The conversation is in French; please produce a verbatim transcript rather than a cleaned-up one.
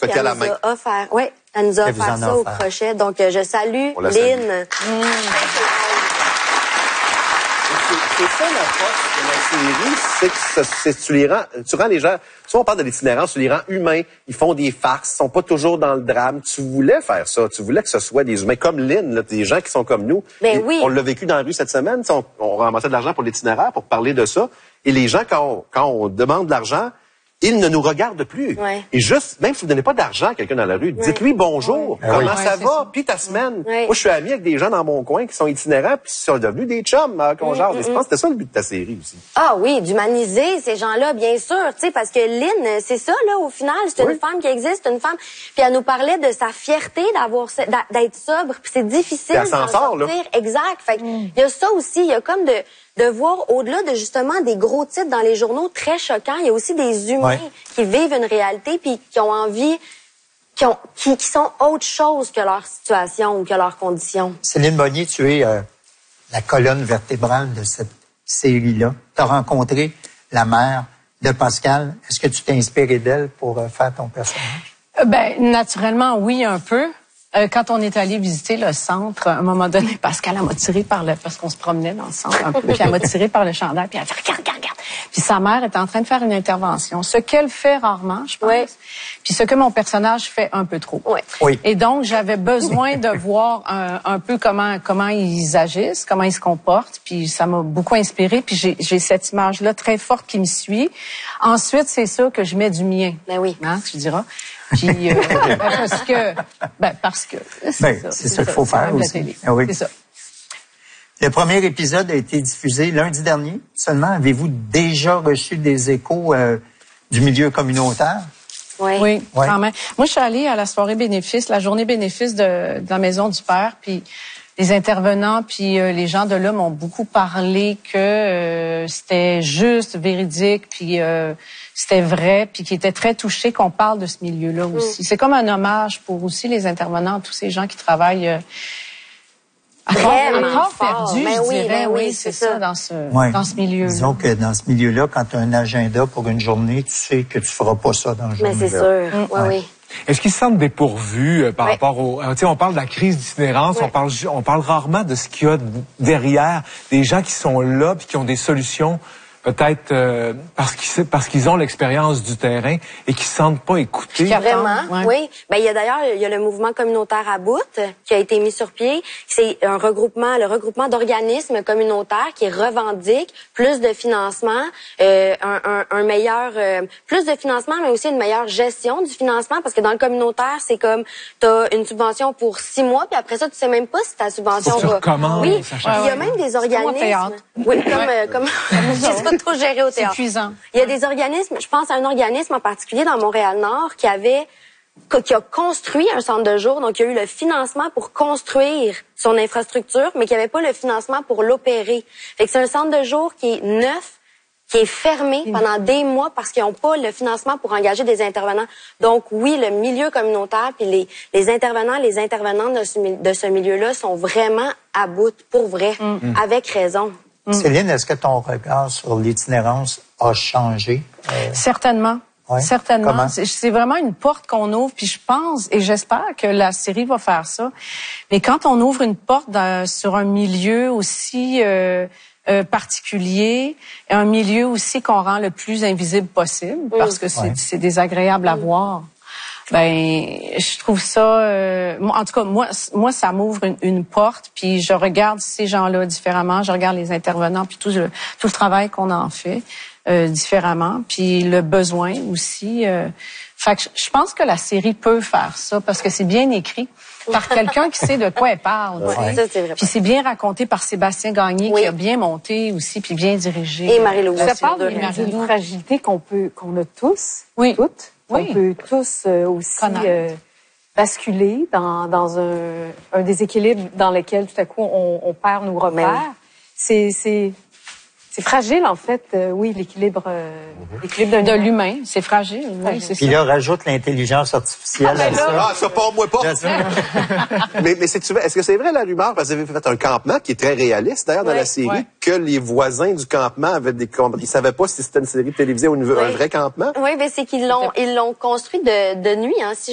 puis elle à nous la a offert, ouais, elle nous a Elle offert vous en ça a au offert. crochet. Donc, euh, je salue On la Lynn. salue. Mmh. C'est ça la force de la série, c'est que ça, c'est, tu les rends, tu rends les gens, tu vois, on parle de l'itinérance, tu les rends humains, ils font des farces, ils sont pas toujours dans le drame. Tu voulais faire ça, tu voulais que ce soit des humains comme Lynn, là, des gens qui sont comme nous. Ben Et oui. On l'a vécu dans la rue cette semaine, on, on ramassait de l'argent pour l'itinéraire pour parler de ça. Et les gens, quand on, quand on demande de l'argent, ils ne nous regardent plus. Ouais. Et juste, même si vous ne donnez pas d'argent à quelqu'un dans la rue, Ouais. dites-lui bonjour, Ouais. comment Oui. ça Ouais, c'est va, ça. puis ta semaine. Ouais. Moi, je suis ami avec des gens dans mon coin qui sont itinérants, puis ils sont devenus des chums, euh, qu'on Mm, jase. mm, Et je pense que c'était ça le but de ta série aussi. Ah oui, d'humaniser ces gens-là, bien sûr, tu sais, parce que Lynn, c'est ça, là, au final, c'est Oui. une femme qui existe, c'est une femme. Puis elle nous parlait de sa fierté d'avoir, d'a- d'être sobre, puis c'est difficile. Puis elle s'en d'en sort, là. sortir. Exact. Fait il y a ça aussi, il y a comme de, de voir au-delà de justement des gros titres dans les journaux très choquants, il y a aussi des humains Ouais. qui vivent une réalité puis qui ont envie, qui ont, qui, qui sont autre chose que leur situation ou que leurs conditions. Céline Bonnier, tu es euh, la colonne vertébrale de cette série-là. Tu as rencontré la mère de Pascal. Est-ce que tu t'es inspiré d'elle pour euh, faire ton personnage? Euh, Ben, naturellement, oui, un peu. Euh, quand on est allé visiter le centre, à un moment donné, Pascal, elle m'a tiré par le... Parce qu'on se promenait dans le centre un peu, puis elle m'a tiré par le chandail, puis elle a dit « Regarde, regarde, regarde! » Puis sa mère était en train de faire une intervention, ce qu'elle fait rarement, je pense, Ouais. puis ce que mon personnage fait un peu trop. Ouais. Oui. Et donc, j'avais besoin de voir un, un peu comment comment ils agissent, comment ils se comportent, puis ça m'a beaucoup inspiré, puis j'ai j'ai cette image-là très forte qui me suit. Ensuite, c'est ça que je mets du mien. Ben oui. Hein, tu diras. Puis euh, ben, parce que ben parce que Ben, c'est ça qu'il faut faire même la aussi. télé. Ah oui. C'est ça. Le premier épisode a été diffusé lundi dernier. Seulement, avez-vous déjà reçu des échos euh, du milieu communautaire? Ouais. Oui, Ouais. quand même. Moi, je suis allée à la soirée bénéfice, la journée bénéfice de, de la Maison du Père, puis les intervenants, puis euh, les gens de là m'ont beaucoup parlé que euh, c'était juste, véridique, puis euh, c'était vrai, puis qu'ils étaient très touchés qu'on parle de ce milieu-là aussi. C'est comme un hommage pour aussi les intervenants, tous ces gens qui travaillent euh, à corps- Vraiment à corps fort. perdu, Ben je oui, dirais. ben oui, oui, c'est c'est ça, ça. dans ce Ouais. dans ce milieu. Disons que dans ce milieu-là, quand tu as un agenda pour une journée, tu sais que tu feras pas ça dans la journée. Mais c'est sûr. Oui, oui. Est-ce qu'ils se sentent dépourvus euh, par Ouais. rapport au... euh, tu sais, on parle de la crise d'itinérance, Ouais. on parle ju- on parle rarement de ce qu'il y a derrière, des gens qui sont là puis qui ont des solutions, peut-être euh, parce qu'ils parce qu'ils ont l'expérience du terrain et qui se sentent pas écoutés. Qui attendent. Vraiment, Ouais. oui. Ben il y a d'ailleurs il y a le mouvement communautaire à bout qui a été mis sur pied. C'est un regroupement, le regroupement d'organismes communautaires qui revendique plus de financement, euh, un, un, un meilleur, euh, plus de financement, mais aussi une meilleure gestion du financement, parce que dans le communautaire c'est comme t'as une subvention pour six mois, puis après ça tu sais même pas si ta subvention Faut que tu va. recommences Oui, à il chaque y a fois. même des C'est comme au organismes. théâtre. Oui, comme euh, comme c'est pas trop géré au C'est théâtre. épuisant. Il y a des organismes, je pense à un organisme en particulier dans Montréal-Nord qui avait qui a construit un centre de jour, donc il y a eu le financement pour construire son infrastructure, mais qui avait pas le financement pour l'opérer. Fait que c'est un centre de jour qui est neuf, qui est fermé pendant des mois parce qu'ils n'ont pas le financement pour engager des intervenants. Donc oui, le milieu communautaire puis les, les intervenants, les intervenantes de ce, mi- de ce milieu-là sont vraiment à bout, pour vrai, avec raison. Céline, est-ce que ton regard sur l'itinérance a changé? Euh, Certainement. Ouais. Certainement. Comment? C'est c'est vraiment une porte qu'on ouvre, puis je pense et j'espère que la série va faire ça. Mais quand on ouvre une porte dans- sur un milieu aussi euh, euh, particulier, un milieu aussi qu'on rend le plus invisible possible, parce que c'est Ouais. c'est désagréable à voir. Ben, je trouve ça. Euh, moi, en tout cas, moi, moi, ça m'ouvre une, une porte, puis je regarde ces gens-là différemment. Je regarde les intervenants, puis tout le tout le travail qu'on en fait euh, différemment, puis le besoin aussi. Euh, fait que je, je pense que la série peut faire ça parce que c'est bien écrit par quelqu'un qui sait de quoi elle parle. tu sais. Ouais, ça, c'est vrai. Puis c'est bien raconté par Sébastien Gagné Oui. qui a bien monté aussi, puis bien dirigé. Et Marie-Louise. La Ça parle série de d'une Marie-Lou. d'une fragilité qu'on peut, qu'on a tous, Oui. toutes, Oui. qu'on peut tous euh, aussi Connaître. euh, basculer dans, dans un, un déséquilibre dans lequel tout à coup on, on perd nos repères. Mais oui. C'est, c'est, c'est fragile en fait, euh, oui, l'équilibre, euh, l'équilibre d'un De humain. l'humain, c'est fragile. Oui, c'est Puis ça. là, rajoute l'intelligence artificielle à ça. Ah, ça part moi pas. mais mais c'est-tu vrai? Est-ce que c'est vrai la rumeur? Parce que vous avez fait un campement qui est très réaliste, d'ailleurs, dans Ouais, la série, ouais. que les voisins du campement avaient des camp- ils savaient pas si c'était une série télévisée ou une- un Oui. vrai campement. Oui, ben c'est qu'ils l'ont ils l'ont construit de, de nuit, hein. Si